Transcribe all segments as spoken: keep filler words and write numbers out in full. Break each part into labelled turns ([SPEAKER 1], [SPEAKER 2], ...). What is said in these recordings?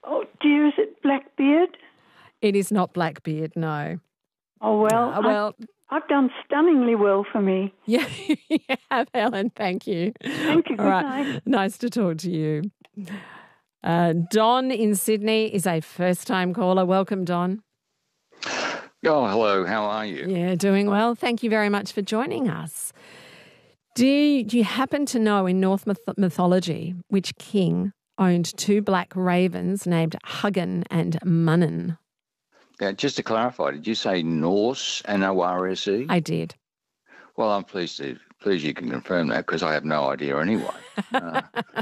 [SPEAKER 1] Oh, dear, is it Blackbeard?
[SPEAKER 2] It is not Blackbeard, no.
[SPEAKER 1] Oh, well,
[SPEAKER 2] Uh, well,
[SPEAKER 1] I, I've done stunningly well for me.
[SPEAKER 2] Yeah, you have, Helen. Thank you.
[SPEAKER 1] Thank you. Good
[SPEAKER 2] All right.
[SPEAKER 1] night.
[SPEAKER 2] Nice to talk to you. Uh, Don in Sydney is a first-time caller. Welcome, Don.
[SPEAKER 3] Oh, hello. How are you?
[SPEAKER 2] Yeah, doing well. Thank you very much for joining us. Do you, do you happen to know in Norse myth- mythology which king owned two black ravens named Hugin and Munnin?
[SPEAKER 3] Yeah, just to clarify, did you say Norse, N O R S E?
[SPEAKER 2] I did.
[SPEAKER 3] Well, I'm pleased to pleased you can confirm that because I have no idea anyway. uh,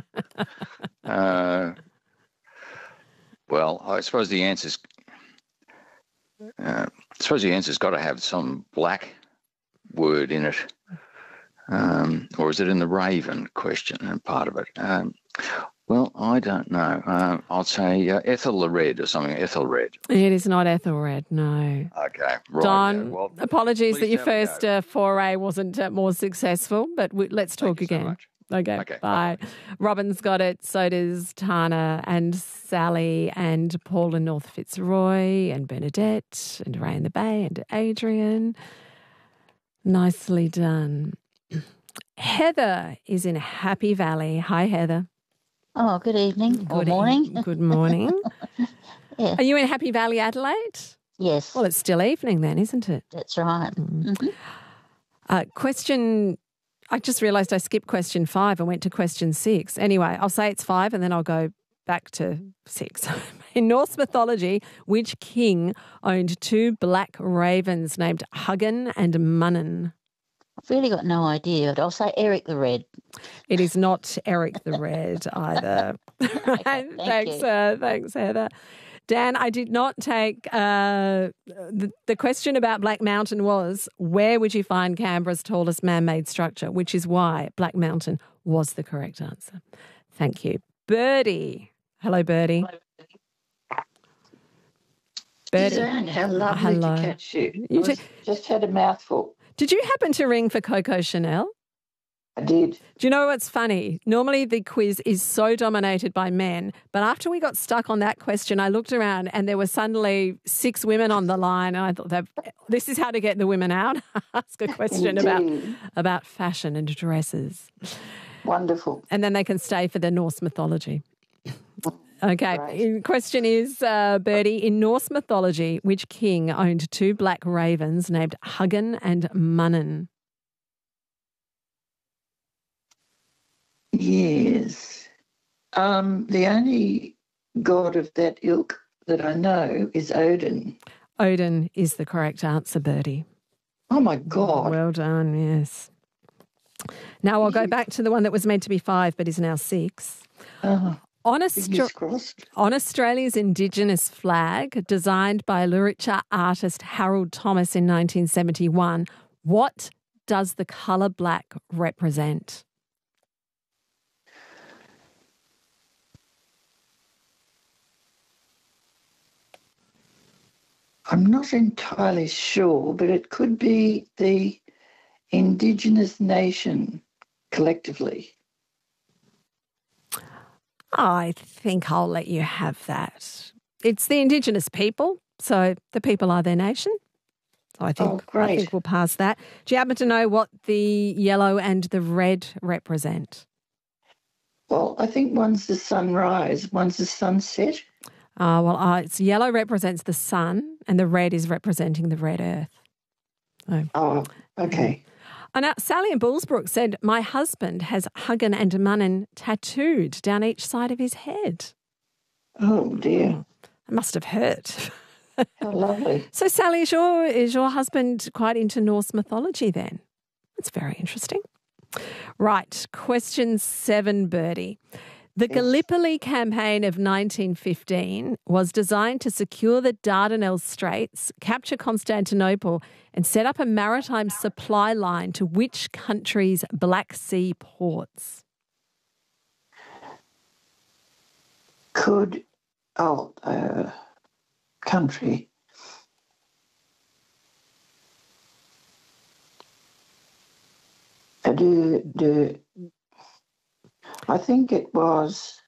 [SPEAKER 3] uh, well, I suppose the answer's uh, I suppose the answer's got to have some black word in it, um, or is it in the raven question and part of it? Um, Well, I don't know. Uh, I'll say uh, Ethelred or something. Ethelred.
[SPEAKER 2] It is not Ethelred, no.
[SPEAKER 3] Okay, right.
[SPEAKER 2] Don,
[SPEAKER 3] yeah. Well,
[SPEAKER 2] apologies that
[SPEAKER 3] please
[SPEAKER 2] your
[SPEAKER 3] have a
[SPEAKER 2] first
[SPEAKER 3] go.
[SPEAKER 2] uh, foray wasn't uh, more successful, but we, let's talk
[SPEAKER 3] Thank you so
[SPEAKER 2] again.
[SPEAKER 3] much.
[SPEAKER 2] Okay,
[SPEAKER 3] Okay,
[SPEAKER 2] bye. Robin's got it, so does Tana and Sally and Paul and North Fitzroy and Bernadette and Ray in the Bay and Adrian. Nicely done. Heather is in Happy Valley. Hi, Heather.
[SPEAKER 4] Oh, good evening or
[SPEAKER 2] Good e-
[SPEAKER 4] morning.
[SPEAKER 2] Good morning.
[SPEAKER 4] Yeah.
[SPEAKER 2] Are you in Happy Valley, Adelaide?
[SPEAKER 4] Yes,
[SPEAKER 2] Well, it's still evening then, isn't it?
[SPEAKER 4] that's right. Mhm.
[SPEAKER 2] Uh, question, I just realised I skipped question five and went to question six. Anyway, I'll say it's five and then I'll go back to six. In Norse mythology, which king owned two black ravens named Hugin and Munnin?
[SPEAKER 4] I've really got no idea, but I'll say Eric the Red.
[SPEAKER 2] It is not Eric the Red either. Right?
[SPEAKER 4] thank
[SPEAKER 2] Thanks,
[SPEAKER 4] you.
[SPEAKER 2] uh, thanks, Heather. Dan, I did not take uh, the, the question about Black Mountain was where would you find Canberra's tallest man-made structure, which is why Black Mountain was the correct answer. Thank you. Birdie. Hello, Birdie. Birdie.
[SPEAKER 5] Suzanne, how lovely
[SPEAKER 2] Hello.
[SPEAKER 5] to catch you.
[SPEAKER 2] You
[SPEAKER 5] I was-
[SPEAKER 2] too.
[SPEAKER 5] just had a mouthful.
[SPEAKER 2] Did you happen to ring for Coco Chanel?
[SPEAKER 5] I did.
[SPEAKER 2] Do you know what's funny? Normally the quiz is so dominated by men, but after we got stuck on that question, I looked around and there were suddenly six women on the line, and I thought, that this is how to get the women out. Ask a question about
[SPEAKER 5] Indeed.
[SPEAKER 2] about fashion and dresses,
[SPEAKER 5] Wonderful.
[SPEAKER 2] and then they can stay for the Norse mythology. Okay,
[SPEAKER 5] Great.
[SPEAKER 2] question is, uh, Bertie, in Norse mythology, which king owned two black ravens named Hugin and Munnin?
[SPEAKER 5] Yes. Um, the only god of that ilk that I know is Odin.
[SPEAKER 2] Odin is the correct answer, Bertie.
[SPEAKER 5] Oh, my God.
[SPEAKER 2] Well done, yes. Now I'll go back to the one that was meant to be five but is now six.
[SPEAKER 5] Oh,
[SPEAKER 2] On,
[SPEAKER 5] fingers
[SPEAKER 2] Austra-
[SPEAKER 5] crossed.
[SPEAKER 2] on Australia's Indigenous flag, designed by literature artist Harold Thomas in nineteen seventy-one, what does the colour black represent?
[SPEAKER 5] I'm not entirely sure, but it could be the Indigenous nation collectively.
[SPEAKER 2] I think I'll let you have that. It's the Indigenous people, so the people are their nation. So I think,
[SPEAKER 5] Oh,
[SPEAKER 2] I
[SPEAKER 5] great.
[SPEAKER 2] think we'll pass that. Do you happen to know what the yellow and the red represent?
[SPEAKER 5] Well, I think one's the sunrise, one's the sunset.
[SPEAKER 2] Uh, well, uh, it's yellow represents the sun and the red is representing the red earth. Oh.
[SPEAKER 5] Oh, okay.
[SPEAKER 2] And now Sally in Bullsbrook said, my husband has Hugin and Munnin tattooed down each side of his head.
[SPEAKER 5] Oh, dear.
[SPEAKER 2] It must have hurt.
[SPEAKER 5] How lovely.
[SPEAKER 2] So, Sally, is your, is your husband quite into Norse mythology then? That's very interesting. Right, question seven, Bertie. The
[SPEAKER 5] Yes.
[SPEAKER 2] Gallipoli campaign of nineteen fifteen was designed to secure the Dardanelles Straits, capture Constantinople, and set up a maritime supply line to which country's Black Sea ports?
[SPEAKER 5] Could, oh, uh, country. Uh, do, do, I think it was